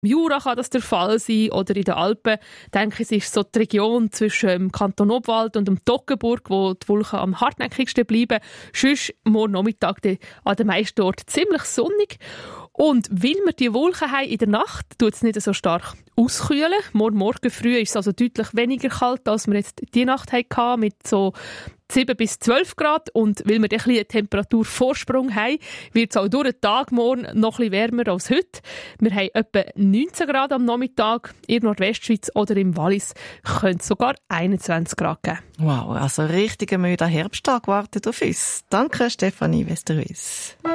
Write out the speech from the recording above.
Im Jura kann das der Fall sein oder in den Alpen. Ich denke, es ist so die Region zwischen dem Kanton Obwald und dem Toggenburg, wo die Wolken am hartnäckigsten bleiben. Sonst morgen Nachmittag an den meisten Orten ziemlich sonnig. Und weil wir die Wolken haben in der Nacht, tut es nicht so stark auskühlen. Morgen früh ist es also deutlich weniger kalt, als wir jetzt die Nacht hatten, mit so 7 bis 12 Grad. Und weil wir ein bisschen einen Temperaturvorsprung haben, wird es auch durch den Tag morgen noch ein bisschen wärmer als heute. Wir haben etwa 19 Grad am Nachmittag. In der Nordwestschweiz oder im Wallis könnte es sogar 21 Grad geben. Wow, also ein richtiger müder Herbsttag wartet auf uns. Danke, Stefanie Westerhuis.